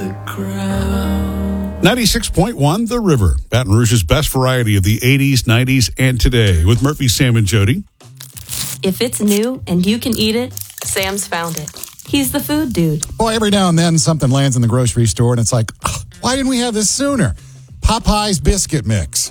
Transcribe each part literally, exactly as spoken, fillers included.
the ground. ninety-six point one The River, Baton Rouge's best variety of the eighties, nineties, and today. With Murphy, Sam, and Jody. If it's new and you can eat it, Sam's found it. He's the food dude. Boy, every now and then something lands in the grocery store and it's like, oh, why didn't we have this sooner? Popeye's biscuit mix.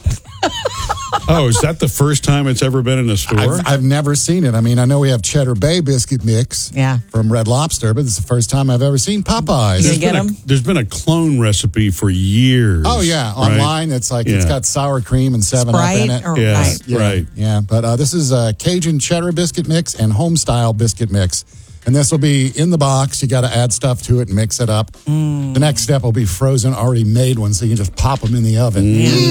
Oh, is that the first time it's ever been in a store? I've, I've never seen it. I mean, I know we have Cheddar Bay biscuit mix Yeah. from Red Lobster, but it's the first time I've ever seen Popeye's. You There's get been a- 'em? There's been a clone recipe for years. Oh, yeah. right? Online, it's like it's Yeah. got sour cream and seven Up in Sprite it. or Yeah. right. Yeah, Right. Yeah, but uh, this is a Cajun cheddar biscuit mix and home style biscuit mix. And this will be in the box. You got to add stuff to it and mix it up. The next step will be frozen, already made ones, so you can just pop them in the oven.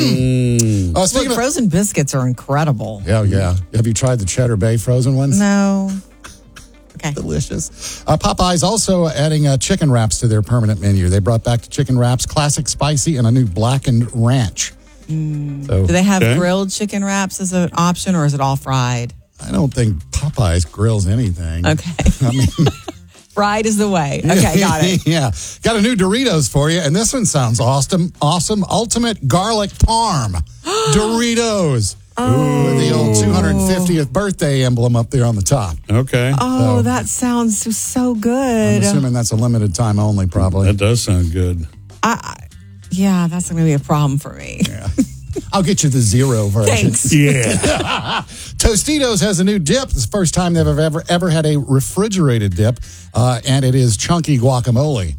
Mm. Uh, Look, speaking of, frozen biscuits are incredible. yeah, yeah. Have you tried the Cheddar Bay frozen ones? No. Okay. Delicious. Uh, Popeye's also adding uh, chicken wraps to their permanent menu. They brought back the chicken wraps, classic spicy, and a new blackened ranch. So Do they have Okay. grilled chicken wraps as an option, or is it all fried? I don't think Popeye's grills anything. Okay. I mean, Fried is the way. Okay, got it. yeah. Got a new Doritos for you, and this one sounds awesome. Awesome. Ultimate Garlic Parm. Doritos. Oh. With the old two hundred fiftieth birthday emblem up there on the top. Okay. Oh, So- that sounds so, so I'm good. assuming that's a limited time only, probably. That does sound good. I, I, yeah, that's going to be a problem for me. I'll get you the zero version. Thanks. Yeah. Tostitos has a new dip. It's the first time they've ever ever had a refrigerated dip, uh, and it is chunky guacamole.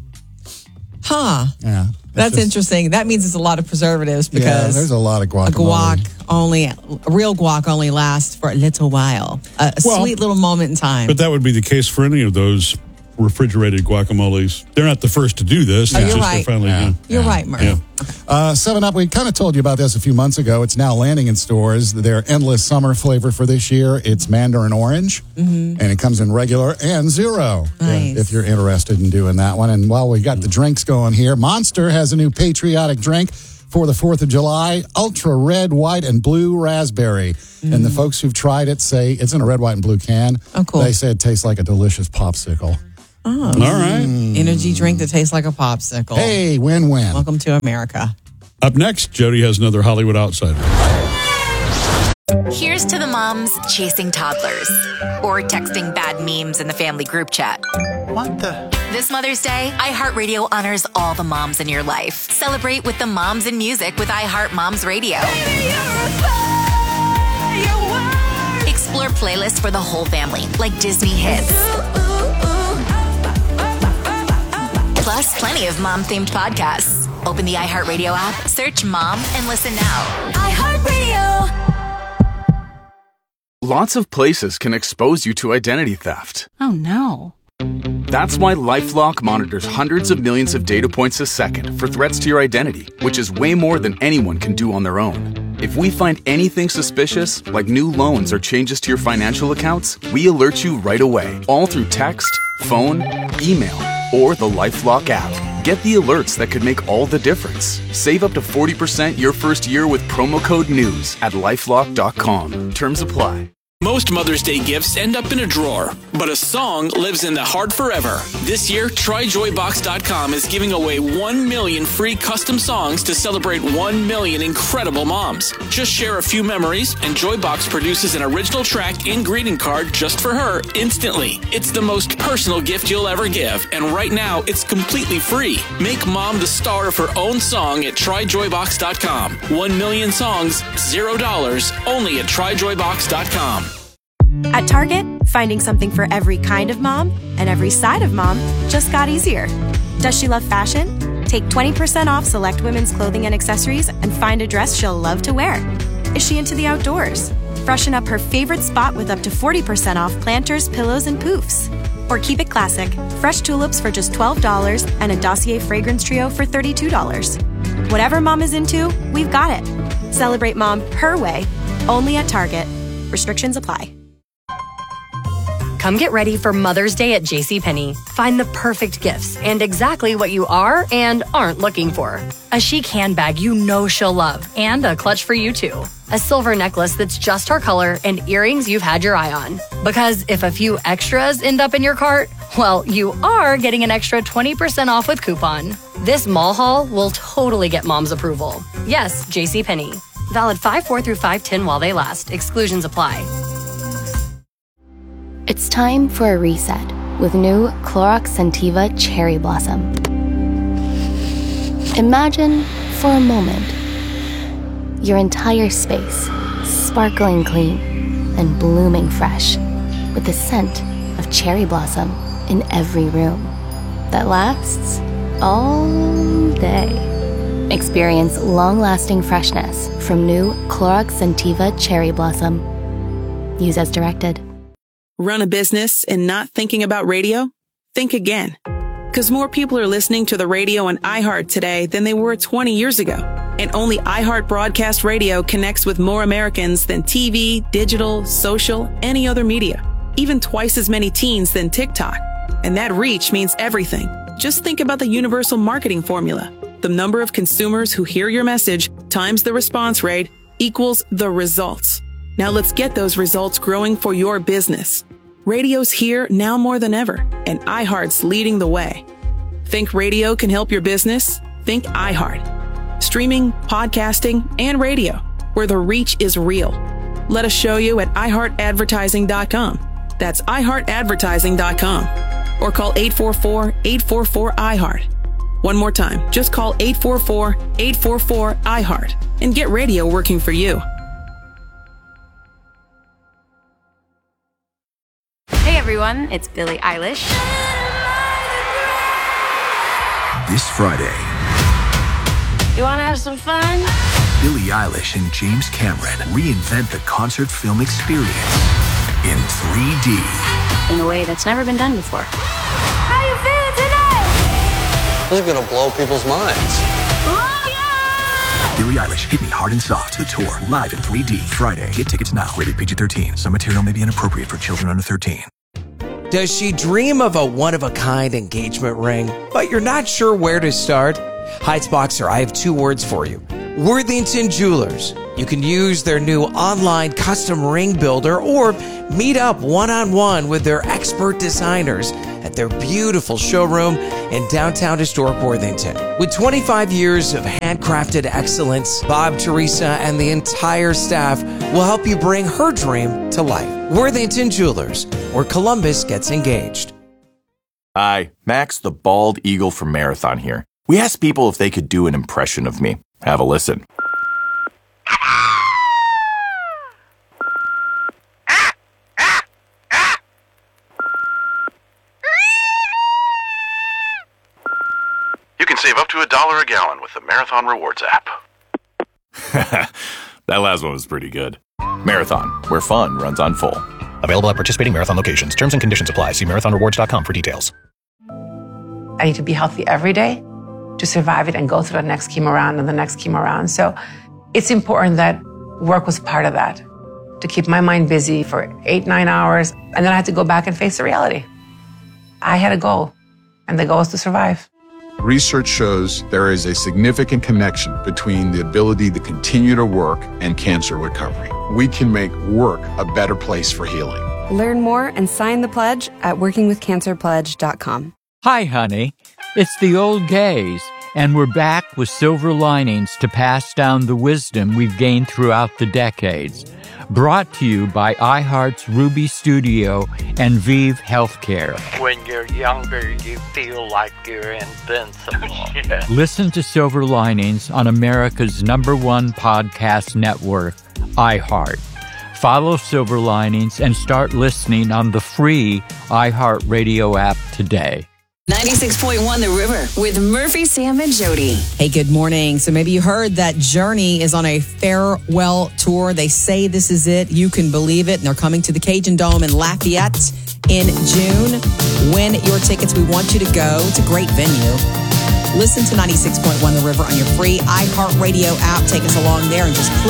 Huh. Yeah, That's just- interesting. That means it's a lot of preservatives Yeah, because there's a lot of guacamole. a guac only, a real guac only lasts for a little while. A, a Well, sweet little moment in time. But that would be the case for any of those refrigerated guacamoles. They're not the first to do this. Oh, It's you're just they're right. finally, Yeah. yeah. You're right, Murph. Yeah. Uh, Seven Up, we kind of told you about this a few months ago. It's now landing in stores. Their endless summer flavor for this year, it's mandarin orange, and it comes in regular and zero. Nice. If you're interested in doing that one. And while we got the drinks going here, Monster has a new patriotic drink for the fourth of July, ultra red, white, and blue raspberry. And the folks who've tried it say it's in a red, white, and blue can. Oh, cool. They say it tastes like a delicious popsicle. All right. Energy drink that tastes like a popsicle. Hey, win-win. Welcome to America. Up next, Jody has another Hollywood Outsider. Here's to the moms chasing toddlers or texting bad memes in the family group chat. What the? This Mother's Day, iHeartRadio honors all the moms in your life. Celebrate with the moms in music with iHeart Moms Radio. Explore playlists for the whole family, like Disney hits. Plus, plenty of mom-themed podcasts. Open the iHeartRadio app, search Mom, and listen now. iHeartRadio. Lots of places can expose you to identity theft. Oh, no. That's why LifeLock monitors hundreds of millions of data points a second for threats to your identity, which is way more than anyone can do on their own. If we find anything suspicious, like new loans or changes to your financial accounts, we alert you right away, all through text, phone, email, or the LifeLock app. Get the alerts that could make all the difference. Save up to forty percent your first year with promo code NEWS at lifelock dot com. Terms apply. Most Mother's Day gifts end up in a drawer, but a song lives in the heart forever. This year, try joy box dot com is giving away one million free custom songs to celebrate one million incredible moms. Just share a few memories, and Joybox produces an original track and greeting card just for her instantly. It's the most personal gift you'll ever give, and right now, it's completely free. Make mom the star of her own song at try joy box dot com. One million songs, zero dollars, only at try joy box dot com. At Target, finding something for every kind of mom and every side of mom just got easier. Does she love fashion? Take twenty percent off select women's clothing and accessories and find a dress she'll love to wear. Is she into the outdoors? Freshen up her favorite spot with up to forty percent off planters, pillows, and poofs. Or keep it classic, fresh tulips for just twelve dollars and a Dossier fragrance trio for thirty-two dollars. Whatever mom is into, we've got it. Celebrate mom her way, only at Target. Restrictions apply. Come get ready for Mother's Day at JCPenney. Find the perfect gifts and exactly what you are and aren't looking for. A chic handbag you know she'll love, and a clutch for you too. A silver necklace that's just her color, and earrings you've had your eye on. Because if a few extras end up in your cart, well, you are getting an extra twenty percent off with coupon. This mall haul will totally get mom's approval. Yes, JCPenney. Valid five four through five ten while they last. Exclusions apply. It's time for a reset with new Clorox Scentiva Cherry Blossom. Imagine for a moment your entire space sparkling clean and blooming fresh with the scent of cherry blossom in every room that lasts all day. Experience long-lasting freshness from new Clorox Scentiva Cherry Blossom. Use as directed. Run a business and not thinking about radio? Think again. Because more people are listening to the radio on iHeart today than they were twenty years ago. And only iHeart Broadcast Radio connects with more Americans than T V, digital, social, any other media. Even twice as many teens than TikTok. And that reach means everything. Just think about the universal marketing formula. The number of consumers who hear your message times the response rate equals the results. Now let's get those results growing for your business. Radio's here now more than ever, and iHeart's leading the way. Think radio can help your business? Think iHeart. Streaming, podcasting, and radio, where the reach is real. Let us show you at i heart advertising dot com. That's i heart advertising dot com. Or call eight four four, eight four four, I heart. One more time, just call eight four four, eight four four, I heart and get radio working for you. Hey everyone, it's Billie Eilish. This Friday, You wanna have some fun? Billie Eilish and James Cameron reinvent the concert film experience in three D. In a way that's never been done before. How you feeling today? This is gonna blow people's minds. Billie Eilish, Hit Me Hard and Soft, the tour, live in three D, Friday. Get tickets now, rated P G thirteen. Some material may be inappropriate for children under thirteen. Does she dream of a one-of-a-kind engagement ring, but you're not sure where to start? Heights Boxer, I have two words for you. Worthington Jewelers. You can use their new online custom ring builder or meet up one-on-one with their expert designers at their beautiful showroom in downtown historic Worthington. With twenty-five years of handcrafted excellence, Bob, Teresa, and the entire staff will help you bring her dream to life. Worthington Jewelers, where Columbus gets engaged. Hi, Max the Bald Eagle from Marathon here. We asked people if they could do an impression of me. Have a listen. You can save up to a dollar a gallon with the Marathon Rewards app. That last one was pretty good. Marathon, where fun runs on full. Available at participating Marathon locations. Terms and conditions apply. See marathon rewards dot com for details. I need to be healthy every day to survive it and go through the next chemo round and the next chemo round. So it's important that work was part of that, to keep my mind busy for eight, nine hours. And then I had to go back and face the reality. I had a goal, and the goal was to survive. Research shows there is a significant connection between the ability to continue to work and cancer recovery. We can make work a better place for healing. Learn more and sign the pledge at working with cancer pledge dot com. Hi, honey. It's the old gays, and we're back with silver linings to pass down the wisdom we've gained throughout the decades. Brought to you by iHeart's Ruby Studio and Vive Healthcare. When you're younger, you feel like you're invincible. Yeah. Listen to Silver Linings on America's number one podcast network, iHeart. Follow Silver Linings and start listening on the free iHeartRadio app today. ninety-six point one The River with Murphy, Sam, and Jody. Hey, good morning. So maybe you heard that Journey is on a farewell tour. They say this is it. You can believe it. And they're coming to the Cajun Dome in Lafayette in June. Win your tickets. We want you to go. It's a great venue. Listen to ninety-six point one The River on your free iHeartRadio app. Take us along there and just click